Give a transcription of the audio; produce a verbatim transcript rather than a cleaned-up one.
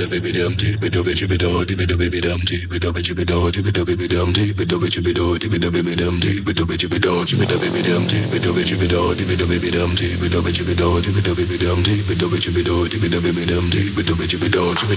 the baby dum dee, with the bitchy bit or the baby dum dee, with the bitchy bit or the baby dum dee, with the bitchy bit or the baby dum dee, with the bitchy bit or the baby dum dee, with the bitchy bit or the baby dum dee, with the bitchy bit or the baby dum dee, with the bitchy bit or the baby dum dee, with the bitchy bit or